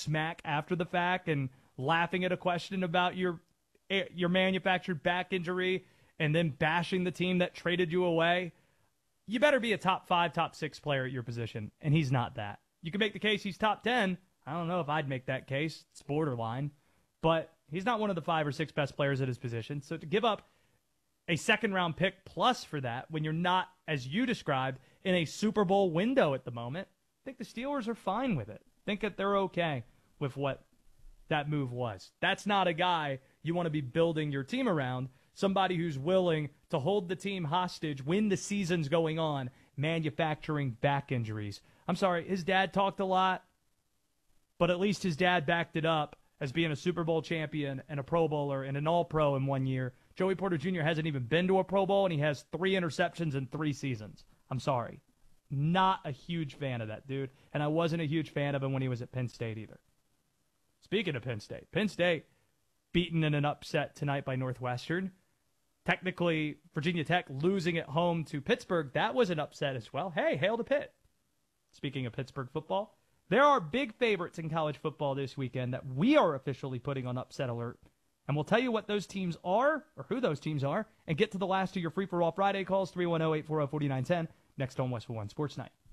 smack after the fact and laughing at a question about your manufactured back injury and then bashing the team that traded you away, you better be a top 5, top 6 player at your position, and he's not that. You can make the case he's top 10. I don't know if I'd make that case. It's borderline. But he's not one of the 5 or 6 best players at his position. So to give up a second-round pick plus for that when you're not, as you described, in a Super Bowl window at the moment, I think the Steelers are fine with it. I think that they're okay with what that move was. That's not a guy you want to be building your team around, somebody who's willing to hold the team hostage when the season's going on, manufacturing back injuries. I'm sorry, his dad talked a lot, but at least his dad backed it up as being a Super Bowl champion and a Pro Bowler and an All-Pro in 1 year. Joey Porter Jr. hasn't even been to a Pro Bowl, and he has 3 interceptions in 3 seasons. I'm sorry. Not a huge fan of that dude, and I wasn't a huge fan of him when he was at Penn State either. Speaking of Penn State beaten in an upset tonight by Northwestern. Technically, Virginia Tech losing at home to Pittsburgh, that was an upset as well. Hey, hail to Pitt. Speaking of Pittsburgh football, there are big favorites in college football this weekend that we are officially putting on upset alert. And we'll tell you what those teams are, or who those teams are, and get to the last of your free-for-all Friday calls, 310-840-4910, next on Westwood One Sports Night.